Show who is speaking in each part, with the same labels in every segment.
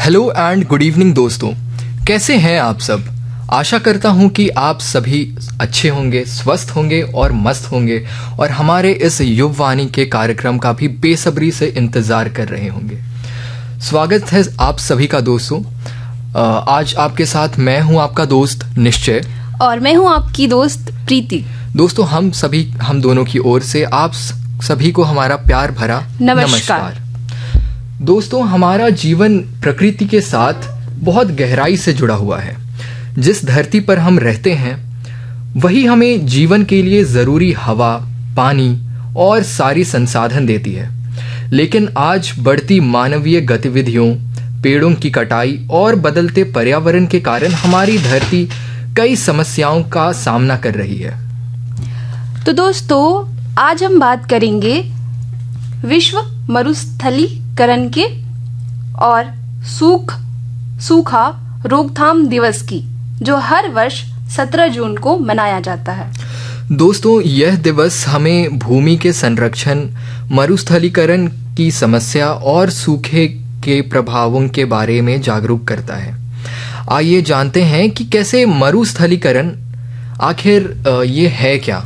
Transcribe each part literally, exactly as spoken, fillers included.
Speaker 1: Hello and good evening दोस्तों, कैसे हैं आप सब। आशा करता हूं कि आप सभी अच्छे होंगे, स्वस्थ होंगे और मस्त होंगे और हमारे इस युववाणी के कार्यक्रम का भी बेसब्री से इंतज़ार कर रहे होंगे। स्वागत है आप सभी का दोस्तों। आज आपके साथ मैं हूं आपका दोस्त निश्चय
Speaker 2: और मैं हूं आपकी दोस्त प्रीति।
Speaker 1: दोस्तों, हम सभी हम दोनों की ओर से आप सभी को हमारा प्यार भरा
Speaker 2: नमस्कार,
Speaker 1: नमस्कार। दोस्तों, हमारा जीवन प्रकृति के साथ बहुत गहराई से जुड़ा हुआ है। जिस धरती पर हम रहते हैं वही हमें जीवन के लिए ज़रूरी हवा, पानी और सारी संसाधन देती है। लेकिन आज बढ़ती मानवीय गतिविधियों, पेड़ों की कटाई और बदलते पर्यावरण के कारण हमारी धरती कई समस्याओं का सामना कर रही है।
Speaker 2: तो दोस्तों, आज हम बात करेंगे विश्व मरुस्थलीकरण के और सूख सूखा रोकथाम दिवस की, जो हर वर्ष सत्रह जून को मनाया जाता है।
Speaker 1: दोस्तों, यह दिवस हमें भूमि के संरक्षण, मरुस्थलीकरण की समस्या और सूखे के प्रभावों के बारे में जागरूक करता है। आइए जानते हैं कि कैसे मरुस्थलीकरण आखिर ये है क्या।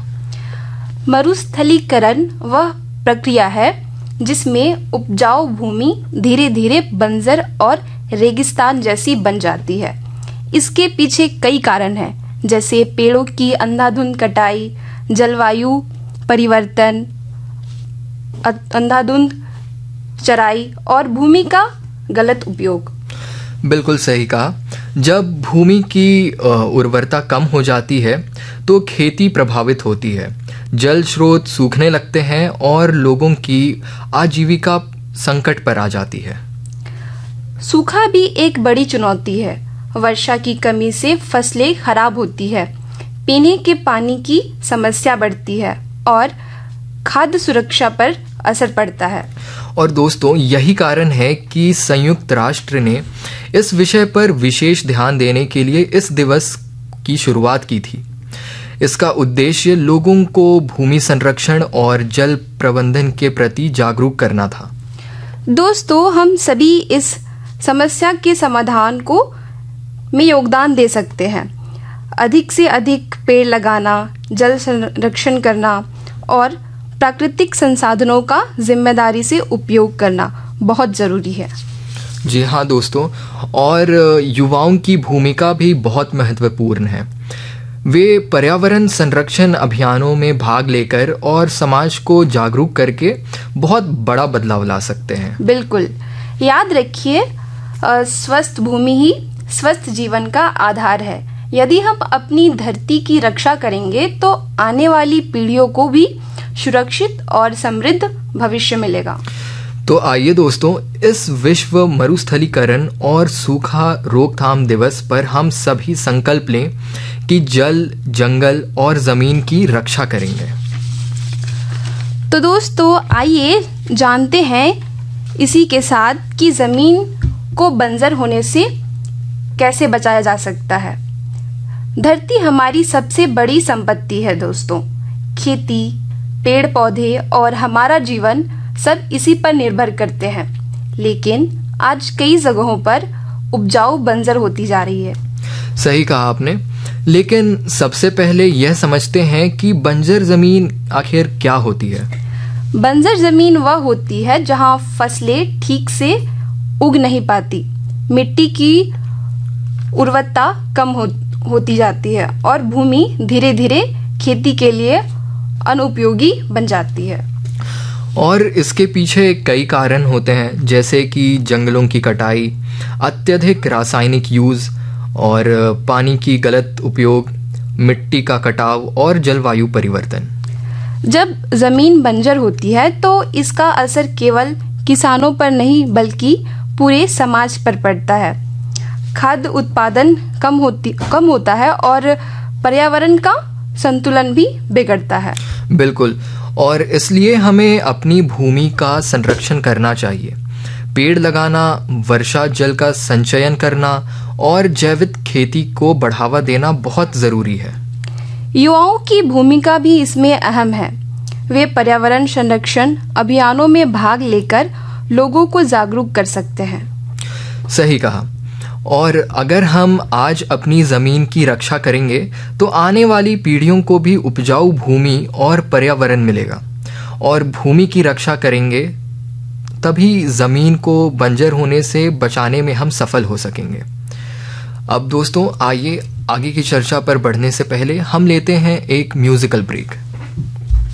Speaker 2: मरुस्थलीकरण वह प्रक्रिया है जिसमें उपजाऊ भूमि धीरे धीरे बंजर और रेगिस्तान जैसी बन जाती है। इसके पीछे कई कारण हैं, जैसे पेड़ों की अंधाधुंध कटाई, जलवायु परिवर्तन, अंधाधुंध चराई और भूमि का गलत उपयोग।
Speaker 1: बिल्कुल सही कहा। जब भूमि की उर्वरता कम हो जाती है तो खेती प्रभावित होती है, जल स्रोत सूखने लगते हैं और लोगों की आजीविका संकट पर आ जाती है।
Speaker 2: सूखा भी एक बड़ी चुनौती है। वर्षा की कमी से फसलें खराब होती है, पीने के पानी की समस्या बढ़ती है और खाद्य सुरक्षा पर असर पड़ता है।
Speaker 1: और दोस्तों, यही कारण है कि संयुक्त राष्ट्र ने इस विषय पर विशेष ध्यान देने के लिए इस दिवस की शुरुआत की थी। इसका उद्देश्य लोगों को भूमि संरक्षण और जल प्रबंधन के प्रति जागरूक करना था।
Speaker 2: दोस्तों, हम सभी इस समस्या के समाधान को में योगदान दे सकते हैं। अधिक से अधिक पेड़ लगाना, जल संरक्षण करना और प्राकृतिक संसाधनों का जिम्मेदारी से उपयोग करना बहुत जरूरी है।
Speaker 1: जी हाँ दोस्तों, और युवाओं की भूमिका भी बहुत महत्वपूर्ण है। वे पर्यावरण संरक्षण अभियानों में भाग लेकर और समाज को जागरूक करके बहुत बड़ा बदलाव ला सकते हैं।
Speaker 2: बिल्कुल, याद रखिए, स्वस्थ भूमि ही स्वस्थ जीवन का आधार है। यदि हम अपनी धरती की रक्षा करेंगे तो आने वाली पीढ़ियों को भी सुरक्षित और समृद्ध भविष्य मिलेगा।
Speaker 1: तो आइए दोस्तों, इस विश्व मरुस्थलीकरण और सूखा रोकथाम दिवस पर हम सभी संकल्प लें कि जल, जंगल और जमीन की रक्षा करेंगे।
Speaker 2: तो दोस्तों, आइए जानते हैं इसी के साथ कि जमीन को बंजर होने से कैसे बचाया जा सकता है। धरती हमारी सबसे बड़ी संपत्ति है दोस्तों। खेती, पेड़ पौधे और हमारा जीवन सब इसी पर निर्भर करते हैं। लेकिन आज कई जगहों पर उपजाऊ बंजर होती जा रही है।
Speaker 1: सही कहा आपने। लेकिन सबसे पहले यह समझते हैं कि बंजर जमीन आखिर क्या होती है।
Speaker 2: बंजर जमीन वह होती है जहां फसलें ठीक से उग नहीं पाती, मिट्टी की उर्वरता कम हो, होती जाती है और भूमि धीरे धीरे खेती के लिए अनुपयोगी बन जाती है।
Speaker 1: और इसके पीछे कई कारण होते हैं, जैसे कि जंगलों की कटाई, अत्यधिक रासायनिक यूज और पानी की गलत उपयोग, मिट्टी का कटाव और जलवायु परिवर्तन।
Speaker 2: जब जमीन बंजर होती है तो इसका असर केवल किसानों पर नहीं बल्कि पूरे समाज पर पड़ता है। खाद्य उत्पादन कम होती कम होता है और पर्यावरण का संतुलन भी बिगड़ता है।
Speaker 1: बिल्कुल, और इसलिए हमें अपनी भूमि का संरक्षण करना चाहिए। पेड़ लगाना, वर्षा जल का संचयन करना और जैविक खेती को बढ़ावा देना बहुत ज़रूरी है।
Speaker 2: युवाओं की भूमिका भी इसमें अहम है। वे पर्यावरण संरक्षण अभियानों में भाग लेकर लोगों को जागरूक कर सकते हैं।
Speaker 1: सही कहा। और अगर हम आज अपनी ज़मीन की रक्षा करेंगे तो आने वाली पीढ़ियों को भी उपजाऊ भूमि और पर्यावरण मिलेगा, और भूमि की रक्षा करेंगे तभी ज़मीन को बंजर होने से बचाने में हम सफल हो सकेंगे। अब दोस्तों, आइए आगे की चर्चा पर बढ़ने से पहले हम लेते हैं एक म्यूज़िकल ब्रेक।